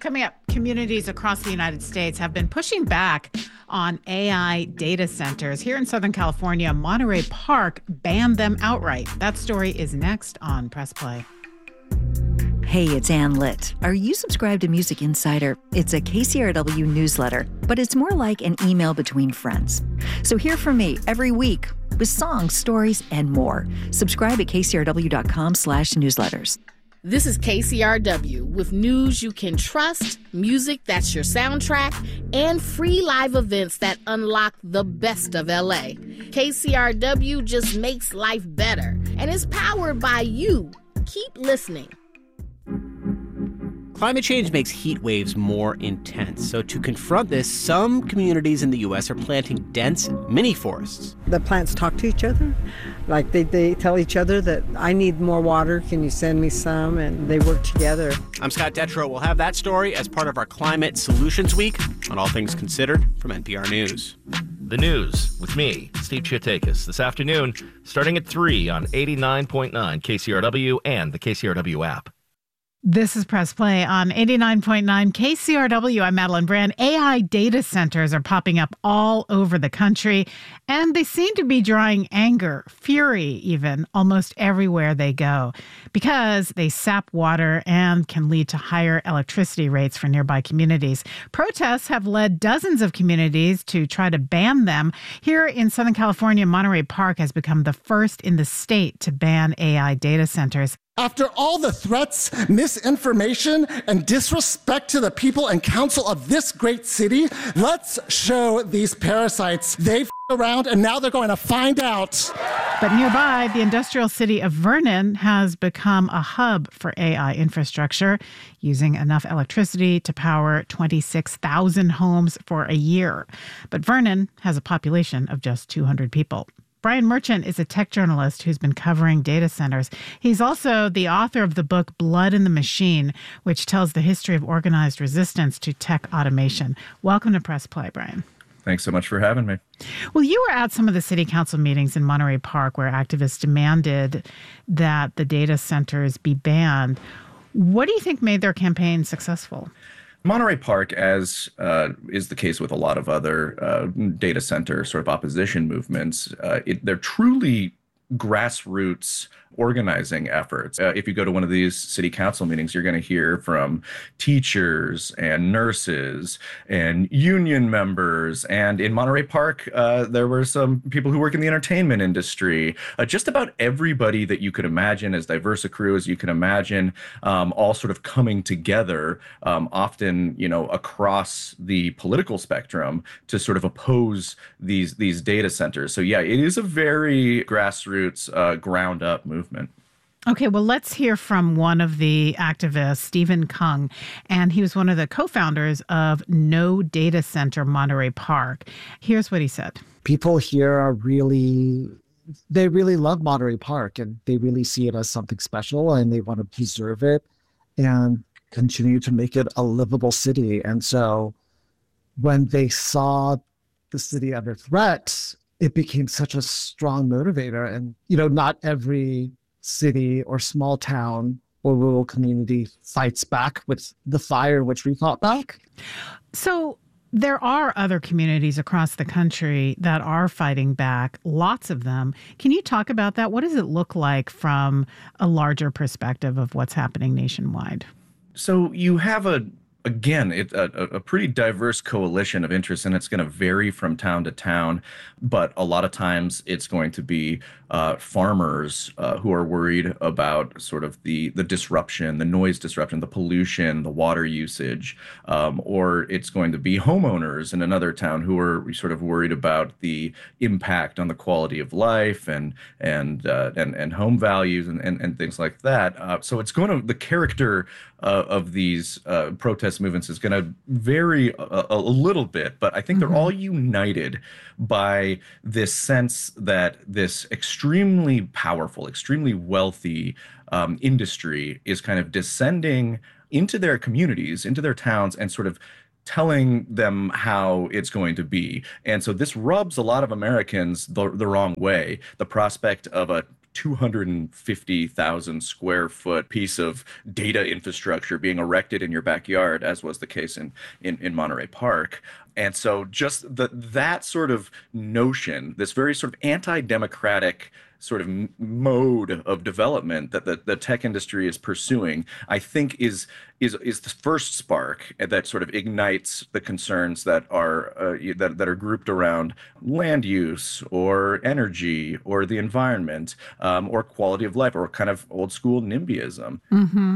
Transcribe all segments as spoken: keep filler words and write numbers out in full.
Coming up, communities across the United States have been pushing back on A I data centers. Here in Southern California, Monterey Park banned them outright. That story is next on Press Play. Hey, it's Ann Litt. Are you subscribed to Music Insider? It's a K C R W newsletter, but it's more like an email between friends. So hear from me every week with songs, stories, and more. Subscribe at kcrw.com slash newsletters. This is K C R W with news you can trust, music that's your soundtrack, and free live events that unlock the best of L A. K C R W just makes life better and is powered by you. Keep listening. Climate change makes heat waves more intense. So to confront this, some communities in the U S are planting dense mini forests. The plants talk to each other. Like they, they tell each other that I need more water. Can you send me some? And they work together. I'm Scott Detrow. We'll have that story as part of our Climate Solutions Week on All Things Considered from N P R News. The news with me, Steve Chiotakis, this afternoon, starting at three on eighty-nine point nine K C R W and the K C R W app. This is Press Play on eighty-nine point nine K C R W. I'm Madeline Brand. A I data centers are popping up all over the country, and they seem to be drawing anger, fury even, almost everywhere they go, because they sap water and can lead to higher electricity rates for nearby communities. Protests have led dozens of communities to try to ban them. Here in Southern California, Monterey Park has become the first in the state to ban A I data centers. After all the threats, misinformation, and disrespect to the people and council of this great city, let's show these parasites they f- around and now they're going to find out. But nearby, the industrial city of Vernon has become a hub for A I infrastructure, using enough electricity to power twenty-six thousand homes for a year. But Vernon has a population of just two hundred people. Brian Merchant is a tech journalist who's been covering data centers. He's also the author of the book Blood in the Machine, which tells the history of organized resistance to tech automation. Welcome to Press Play, Brian. Thanks so much for having me. Well, you were at some of the city council meetings in Monterey Park where activists demanded that the data centers be banned. What do you think made their campaign successful? Monterey Park, as uh, is the case with a lot of other uh, data center sort of opposition movements, uh, it, they're truly grassroots organizing efforts. Uh, if you go to one of these city council meetings, you're going to hear from teachers and nurses and union members. And in Monterey Park, uh, there were some people who work in the entertainment industry. Uh, just about everybody that you could imagine, as diverse a crew as you can imagine, um, all sort of coming together, um, often, you know, across the political spectrum to sort of oppose these these data centers. So yeah, it is a very grassroots, uh, ground up movement. Movement. Okay, well, let's hear from one of the activists, Stephen Kung, and he was one of the co-founders of No Data Center Monterey Park. Here's what he said. People here are really, they really love Monterey Park, and they really see it as something special, and they want to preserve it and continue to make it a livable city. And so when they saw the city under threat, it became such a strong motivator. And, you know, not every city or small town or rural community fights back with the fire which we fought back. So there are other communities across the country that are fighting back, lots of them. Can you talk about that? What does it look like from a larger perspective of what's happening nationwide? So you have a Again, it's a, a pretty diverse coalition of interests, and it's going to vary from town to town. But a lot of times it's going to be uh, farmers uh, who are worried about sort of the, the disruption, the noise disruption, the pollution, the water usage. Um, or it's going to be homeowners in another town who are sort of worried about the impact on the quality of life and and uh, and, and home values and, and, and things like that. Uh, so it's going to, the character uh, of these uh, protests movements is going to vary a, a little bit, but I think mm-hmm. they're all united by this sense that this extremely powerful, extremely wealthy um, industry is kind of descending into their communities, into their towns, and sort of telling them how it's going to be. And so this rubs a lot of Americans the, the wrong way. The prospect of a two hundred fifty thousand square foot piece of data infrastructure being erected in your backyard, as was the case in, in, in Monterey Park. And so just the, that sort of notion, this very sort of anti-democratic sort of mode of development that the, the tech industry is pursuing, I think is is is the first spark that sort of ignites the concerns that are uh, that that are grouped around land use or energy or the environment um, or quality of life or kind of old school NIMBYism. Mm-hmm.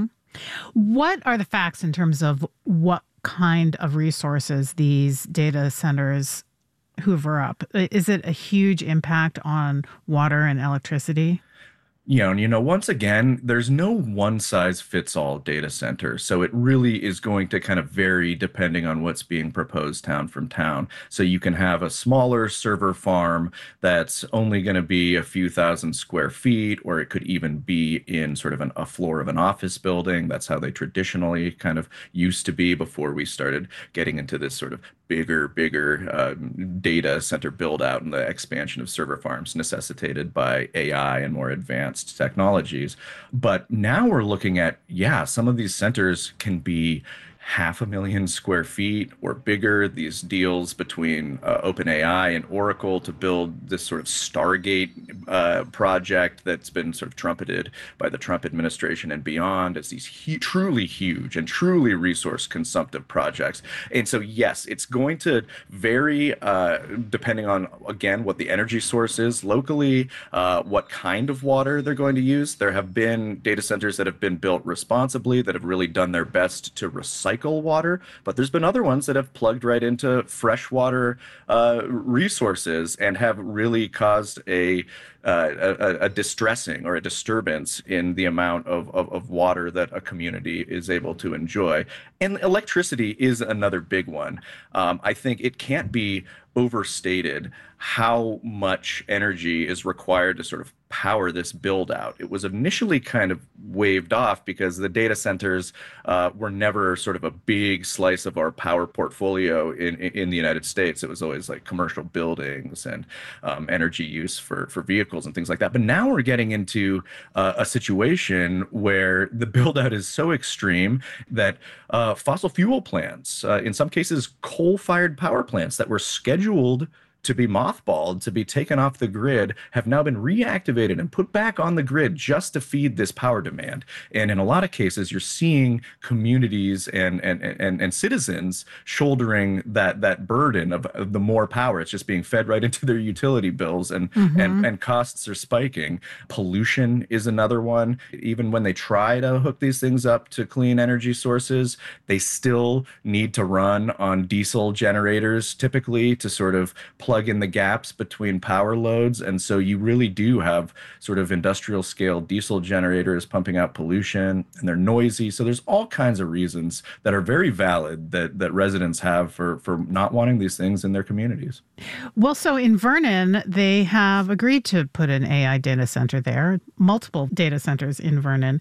What are the facts in terms of what kind of resources these data centers hoover up? Is it a huge impact on water and electricity? You know, and you know, once again, there's no one size fits all data center. So it really is going to kind of vary depending on what's being proposed town from town. So you can have a smaller server farm that's only going to be a few thousand square feet, or it could even be in sort of an, a floor of an office building. That's how they traditionally kind of used to be before we started getting into this sort of bigger, bigger uh, data center build out and the expansion of server farms necessitated by A I and more advanced technologies. But now we're looking at, yeah, some of these centers can be half a million square feet or bigger. These deals between uh, OpenAI and Oracle to build this sort of Stargate uh, project that's been sort of trumpeted by the Trump administration and beyond as these hu- truly huge and truly resource consumptive projects. And so, yes, it's going to vary uh, depending on, again, what the energy source is locally, uh, what kind of water they're going to use. There have been data centers that have been built responsibly that have really done their best to recycle water, but there's been other ones that have plugged right into freshwater uh, resources and have really caused a, uh, a a distressing or a disturbance in the amount of, of, of water that a community is able to enjoy. And electricity is another big one. Um, I think it can't be overstated how much energy is required to sort of power this build out. It was initially kind of waved off because the data centers uh, were never sort of a big slice of our power portfolio in, in the United States. It was always like commercial buildings and um, energy use for, for vehicles and things like that. But now we're getting into uh, a situation where the build out is so extreme that uh, fossil fuel plants, uh, in some cases coal-fired power plants that were scheduled to be mothballed, to be taken off the grid, have now been reactivated and put back on the grid just to feed this power demand. And in a lot of cases, you're seeing communities and and and, and citizens shouldering that that burden of, of the more power. It's just being fed right into their utility bills, and mm-hmm. and and costs are spiking. Pollution is another one. Even when they try to hook these things up to clean energy sources, they still need to run on diesel generators, typically, to sort of plug in the gaps between power loads. And so you really do have sort of industrial scale diesel generators pumping out pollution, and they're noisy. So there's all kinds of reasons that are very valid that that residents have for for not wanting these things in their communities. Well, so in Vernon, they have agreed to put an A I data center there, multiple data centers in Vernon,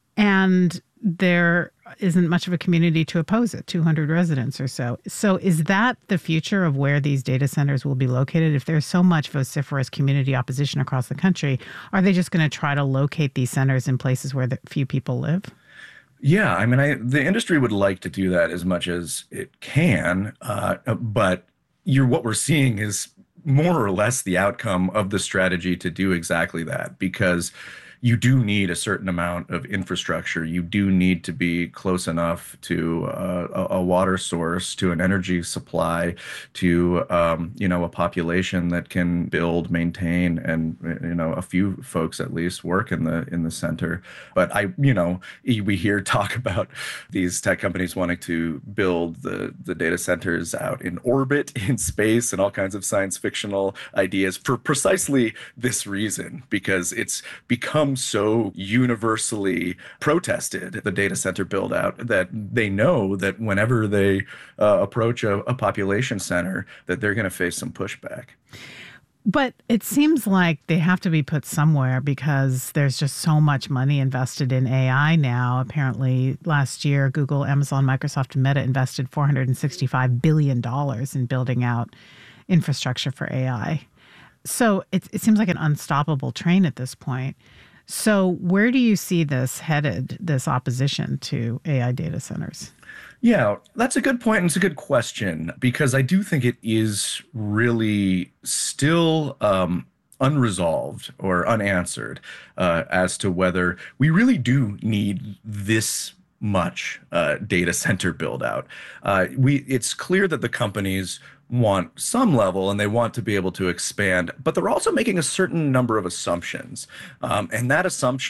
and there isn't much of a community to oppose it, two hundred residents or so. So is that the future of where these data centers will be located? If there's so much vociferous community opposition across the country, are they just going to try to locate these centers in places where the few people live? Yeah, I mean, I, the industry would like to do that as much as it can, uh, but you're, what we're seeing is more or less the outcome of the strategy to do exactly that, because you do need a certain amount of infrastructure. You do need to be close enough to uh, a, a water source, to an energy supply, to um, you know, a population that can build, maintain, and you know, a few folks at least work in the in the center. But I, you know, we hear talk about these tech companies wanting to build the the data centers out in orbit, in space, and all kinds of science fictional ideas for precisely this reason, because it's become so universally protested, the data center build out, that they know that whenever they uh, approach a, a population center, that they're going to face some pushback. But it seems like they have to be put somewhere because there's just so much money invested in A I now. Apparently, last year, Google, Amazon, Microsoft, and Meta invested four hundred sixty-five billion dollars in building out infrastructure for A I. So it, it seems like an unstoppable train at this point. So where do you see this headed, this opposition to A I data centers? Yeah, that's a good point, and it's a good question, because I do think it is really still um, unresolved or unanswered uh, as to whether we really do need this much uh, data center build out. Uh, we it's clear that the companies want some level and they want to be able to expand, but they're also making a certain number of assumptions. Um, and that assumption